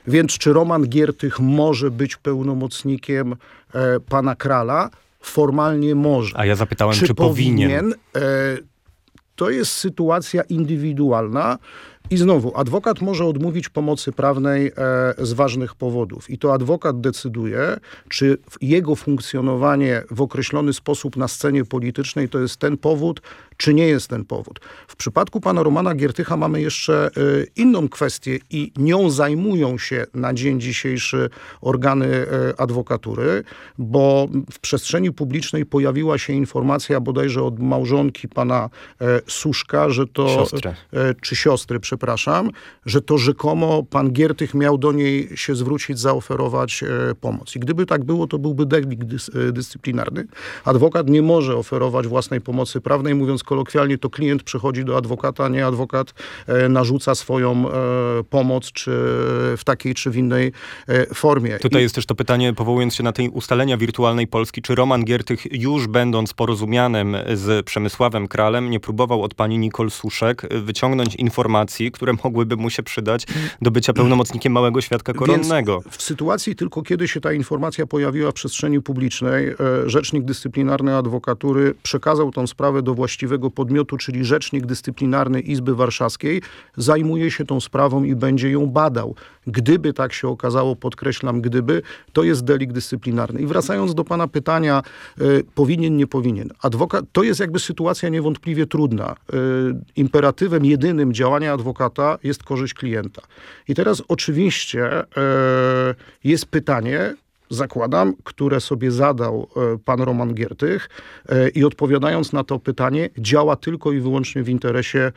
Więc czy Roman Giertych może być pełnomocnikiem pana Kralla? Formalnie może. A ja zapytałem, czy powinien? To jest sytuacja indywidualna. I znowu, adwokat może odmówić pomocy prawnej z ważnych powodów. I to adwokat decyduje, czy jego funkcjonowanie w określony sposób na scenie politycznej to jest ten powód, czy nie jest ten powód. W przypadku pana Romana Giertycha mamy jeszcze inną kwestię i nią zajmują się na dzień dzisiejszy organy adwokatury, bo w przestrzeni publicznej pojawiła się informacja bodajże od małżonki pana Suszka, że to... Siostry. Czy siostry, przepraszam, że to rzekomo pan Giertych miał do niej się zwrócić, zaoferować pomoc. I gdyby tak było, to byłby delikt dyscyplinarny. Adwokat nie może oferować własnej pomocy prawnej, mówiąc kolokwialnie, to klient przychodzi do adwokata, nie adwokat narzuca swoją pomoc, czy w takiej, czy w innej formie. Tutaj jest też to pytanie, powołując się na te ustalenia wirtualnej Polski, czy Roman Giertych, już będąc porozumianym z Przemysławem Krallem, nie próbował od pani Nicole Suszek wyciągnąć informacji, które mogłyby mu się przydać do bycia pełnomocnikiem małego świadka koronnego. Więc w sytuacji tylko kiedy się ta informacja pojawiła w przestrzeni publicznej, rzecznik dyscyplinarny adwokatury przekazał tą sprawę do właściwego podmiotu, czyli rzecznik dyscyplinarny Izby Warszawskiej, zajmuje się tą sprawą i będzie ją badał. Gdyby tak się okazało, podkreślam, gdyby, to jest delikt dyscyplinarny. I wracając do pana pytania, powinien, nie powinien. Adwokat, to jest jakby sytuacja niewątpliwie trudna. Imperatywem jedynym działania adwokata jest korzyść klienta. I teraz oczywiście jest pytanie, zakładam, które sobie zadał pan Roman Giertych i odpowiadając na to pytanie, działa tylko i wyłącznie w interesie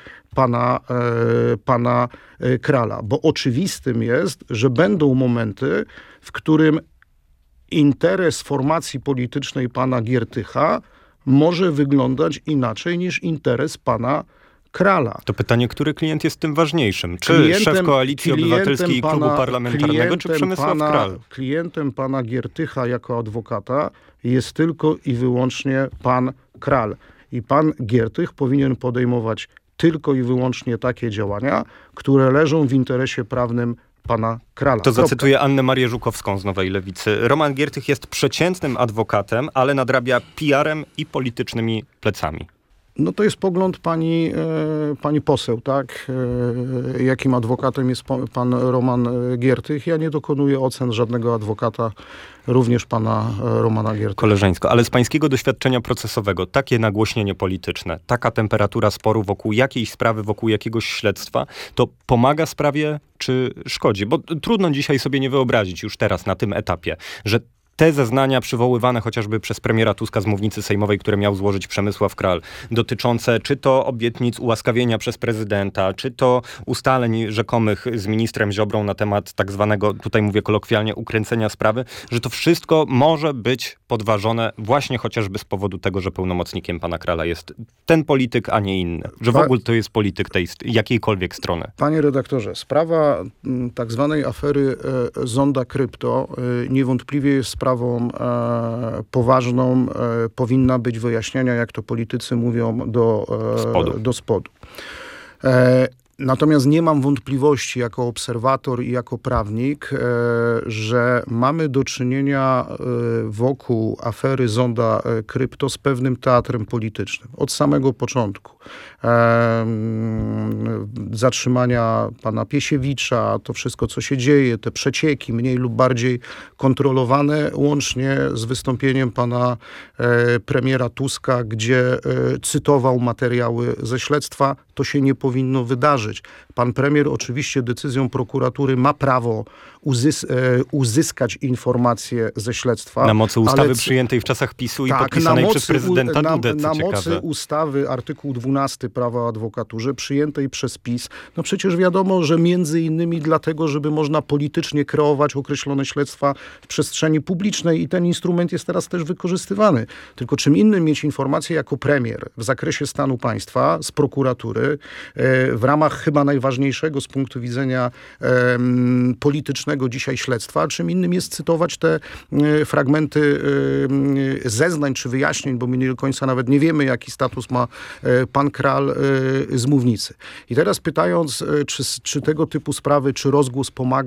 pana Kralla. Bo oczywistym jest, że będą momenty, w którym interes formacji politycznej pana Giertycha może wyglądać inaczej niż interes pana Kralla. To pytanie, który klient jest tym ważniejszym? Czy szef Koalicji Obywatelskiej i Klubu Parlamentarnego, czy Przemysław Krall? Klientem pana Giertycha jako adwokata jest tylko i wyłącznie pan Krall. I pan Giertych powinien podejmować tylko i wyłącznie takie działania, które leżą w interesie prawnym pana Kralla. To zacytuję Annę Marię Żukowską z Nowej Lewicy. Roman Giertych jest przeciętnym adwokatem, ale nadrabia PR-em i politycznymi plecami. No to jest pogląd pani poseł, tak? Jakim adwokatem jest pan Roman Giertych. Ja nie dokonuję ocen żadnego adwokata, również pana Romana Giertycha. Koleżeńsko, ale z pańskiego doświadczenia procesowego, takie nagłośnienie polityczne, taka temperatura sporu wokół jakiejś sprawy, wokół jakiegoś śledztwa, to pomaga sprawie, czy szkodzi? Bo trudno dzisiaj sobie nie wyobrazić już teraz na tym etapie, że te zeznania przywoływane chociażby przez premiera Tuska z mównicy sejmowej, które miał złożyć Przemysław Krall, dotyczące czy to obietnic ułaskawienia przez prezydenta, czy to ustaleń rzekomych z ministrem Ziobrą na temat tak zwanego, tutaj mówię kolokwialnie, ukręcenia sprawy, że to wszystko może być podważone właśnie chociażby z powodu tego, że pełnomocnikiem pana Kralla jest ten polityk, a nie inny. Że w ogóle to jest polityk tej jakiejkolwiek strony. Panie redaktorze, sprawa tak zwanej afery Zonda Krypto niewątpliwie jest sprawą poważną, powinna być wyjaśnienia, jak to politycy mówią, do spodu. Natomiast nie mam wątpliwości jako obserwator i jako prawnik, że mamy do czynienia wokół afery Zonda Krypto z pewnym teatrem politycznym. Od samego początku. Zatrzymania pana Piesiewicza, to wszystko, co się dzieje, te przecieki mniej lub bardziej kontrolowane, łącznie z wystąpieniem pana premiera Tuska, gdzie cytował materiały ze śledztwa. To się nie powinno wydarzyć. Pan premier oczywiście decyzją prokuratury ma prawo uzyskać informacje ze śledztwa. Na mocy ustawy przyjętej w czasach PiS-u i podpisanej przez prezydenta Dudę, na mocy ustawy artykuł 12 prawa o adwokaturze przyjętej przez PiS. No przecież wiadomo, że między innymi dlatego, żeby można politycznie kreować określone śledztwa w przestrzeni publicznej i ten instrument jest teraz też wykorzystywany. Tylko czym innym mieć informacje jako premier w zakresie stanu państwa z prokuratury w ramach chyba najważniejszego z punktu widzenia politycznego dzisiaj śledztwa, czym innym jest cytować te fragmenty zeznań czy wyjaśnień, bo my nie do końca nawet nie wiemy, jaki status ma pan Krall z mównicy. I teraz pytając, czy tego typu sprawy, czy rozgłos pomaga